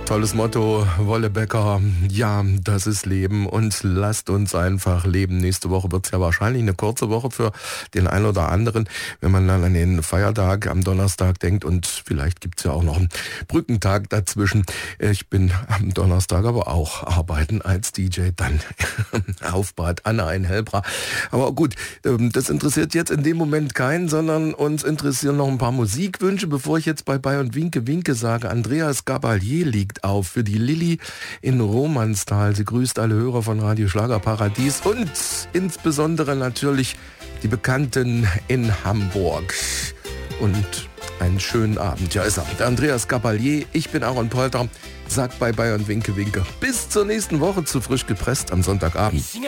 Tolles Motto, Wolle Becker. Ja, das ist Leben und lasst uns einfach leben. Nächste Woche wird es ja wahrscheinlich eine kurze Woche für den einen oder anderen, wenn man dann an den Feiertag am Donnerstag denkt und vielleicht gibt es ja auch noch einen Brückentag dazwischen. Ich bin am Donnerstag aber auch arbeiten als DJ, dann auf Bad Anna in Hellbra. Aber gut, das interessiert jetzt in dem Moment keinen, sondern uns interessieren noch ein paar Musikwünsche, bevor ich jetzt bei und Winke sage. Andreas Gabalier liegt auf für die Lilly in Romansthal. Sie grüßt alle Hörer von Radio Schlagerparadies und insbesondere natürlich die Bekannten in Hamburg. Und einen schönen Abend. Ja, ist er. Der Andreas Gabalier, ich bin Aaron Polter. Sagt Bye und Winke. Bis zur nächsten Woche zu Frisch gepresst am Sonntagabend.